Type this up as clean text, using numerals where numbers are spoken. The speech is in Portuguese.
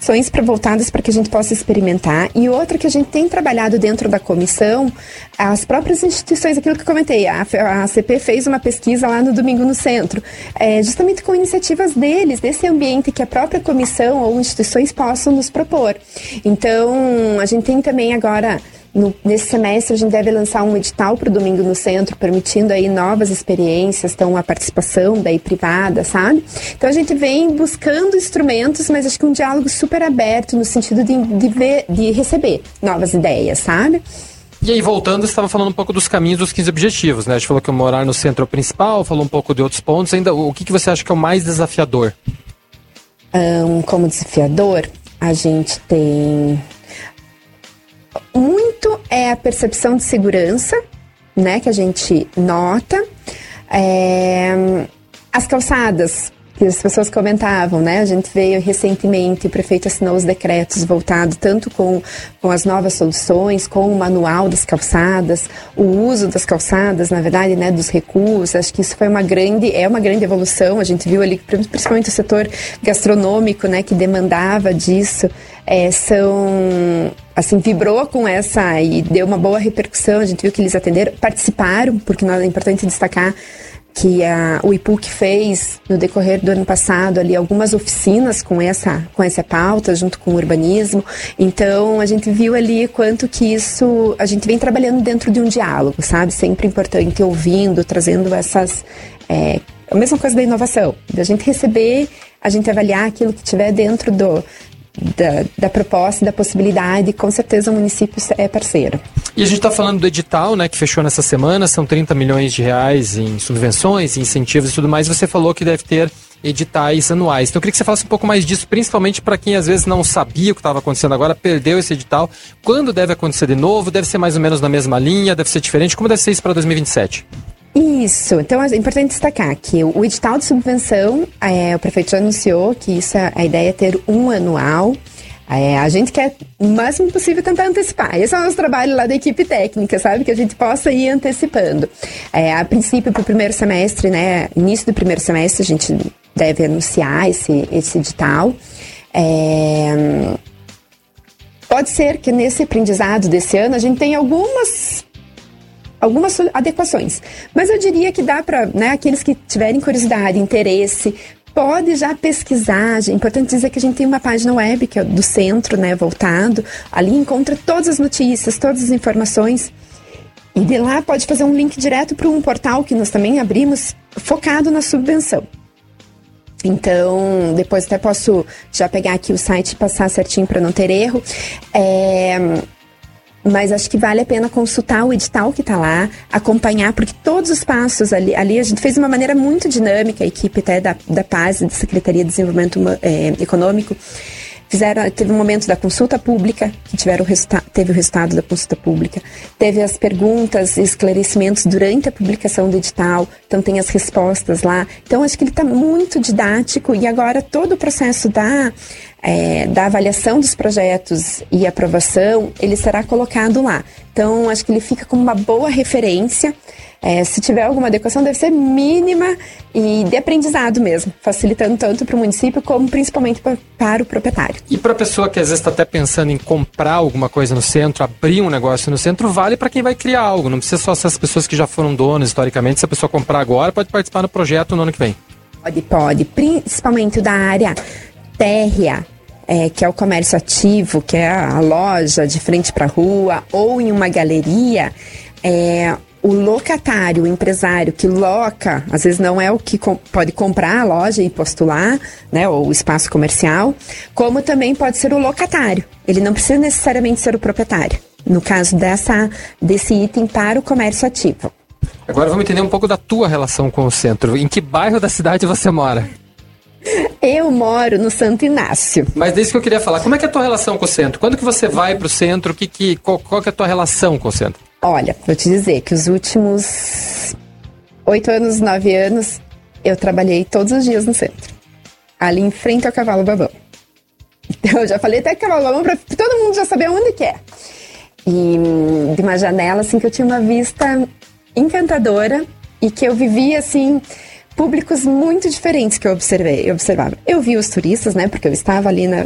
ações voltadas para que a gente possa experimentar, e outra que a gente tem trabalhado dentro da comissão, as próprias instituições, aquilo que eu comentei, a CP fez uma pesquisa lá no Domingo no Centro, justamente com iniciativas deles, desse ambiente que a própria comissão ou instituições possam nos propor. Então, a gente tem também agora, nesse semestre, a gente deve lançar um edital para o Domingo no Centro, permitindo aí novas experiências, então a participação daí privada, sabe? Então a gente vem buscando instrumentos, mas acho que um diálogo super aberto no sentido de receber novas ideias, sabe? E aí, voltando, você estava falando um pouco dos caminhos dos 15 objetivos, né? A gente falou que o morar no centro é o principal, falou um pouco de outros pontos. Ainda, o que você acha que é o mais desafiador? Como desafiador, a gente tem... Muito é a percepção de segurança, né, que a gente nota. As calçadas, que as pessoas comentavam, né? A gente veio recentemente, o prefeito assinou os decretos voltados tanto com as novas soluções, com o manual das calçadas, o uso das calçadas, na verdade, né, dos recursos. Acho que isso foi uma grande evolução. A gente viu ali, principalmente o setor gastronômico, né, que demandava disso. Vibrou com essa e deu uma boa repercussão. A gente viu que eles atenderam, participaram, porque é importante destacar que o IPUC fez no decorrer do ano passado ali algumas oficinas com essa pauta, junto com o urbanismo. Então, a gente viu ali quanto que isso, a gente vem trabalhando dentro de um diálogo, sabe? Sempre importante, ouvindo, trazendo essas... a mesma coisa da inovação, da gente receber, a gente avaliar aquilo que tiver dentro da proposta e da possibilidade, com certeza o município é parceiro. E a gente está falando do edital, né, que fechou nessa semana, são 30 milhões de reais em subvenções, em incentivos e tudo mais. Você falou que deve ter editais anuais. Então eu queria que você falasse um pouco mais disso, principalmente para quem às vezes não sabia o que estava acontecendo agora, perdeu esse edital. Quando deve acontecer de novo? Deve ser mais ou menos na mesma linha? Deve ser diferente? Como deve ser isso para 2027? Isso, então é importante destacar que o edital de subvenção, o prefeito já anunciou que a ideia é ter um anual. A gente quer o máximo possível tentar antecipar. Esse é o nosso trabalho lá da equipe técnica, sabe? Que a gente possa ir antecipando. A princípio, para o primeiro semestre, né? Início do primeiro semestre, a gente deve anunciar esse edital. Pode ser que nesse aprendizado desse ano a gente tenha algumas adequações. Mas eu diria que dá para, né, aqueles que tiverem curiosidade, interesse, pode já pesquisar. É importante dizer que a gente tem uma página web, que é do centro, né, voltado. Ali encontra todas as notícias, todas as informações. E de lá pode fazer um link direto para um portal que nós também abrimos, focado na subvenção. Então, depois até posso já pegar aqui o site e passar certinho para não ter erro. Mas acho que vale a pena consultar o edital que está lá, acompanhar, porque todos os passos ali a gente fez de uma maneira muito dinâmica, a equipe até da PAS, da Secretaria de Desenvolvimento Econômico, teve um momento da consulta pública, que teve o resultado da consulta pública, teve as perguntas e esclarecimentos durante a publicação do edital, então tem as respostas lá. Então acho que ele está muito didático, e agora todo o processo da avaliação dos projetos e aprovação, ele será colocado lá. Então, acho que ele fica como uma boa referência. Se tiver alguma adequação, deve ser mínima e de aprendizado mesmo, facilitando tanto para o município como principalmente para o proprietário. E para a pessoa que às vezes está até pensando em comprar alguma coisa no centro, abrir um negócio no centro, vale para quem vai criar algo. Não precisa só ser as pessoas que já foram donas historicamente. Se a pessoa comprar agora, pode participar do projeto no ano que vem. Pode. Principalmente da área térrea, que é o comércio ativo, que é a loja de frente para a rua ou em uma galeria. O locatário, o empresário que loca, às vezes não é o que pode comprar a loja e postular, né, ou o espaço comercial, como também pode ser o locatário. Ele não precisa necessariamente ser o proprietário, no caso desse item para o comércio ativo. Agora vamos entender um pouco da tua relação com o centro. Em que bairro da cidade você mora? Eu moro no Santo Inácio. Mas desde que eu queria falar, como é que é a tua relação com o centro? Quando que você vai pro centro? Qual que é a tua relação com o centro? Olha, vou te dizer que os últimos 8 anos, 9 anos, eu trabalhei todos os dias no centro. Ali em frente ao Cavalo Babão. Então, eu já falei até Cavalo Babão para todo mundo já saber onde que é. E de uma janela, assim, que eu tinha uma vista encantadora e que eu vivia, assim, públicos muito diferentes que eu observava. Eu vi os turistas, né, porque eu estava ali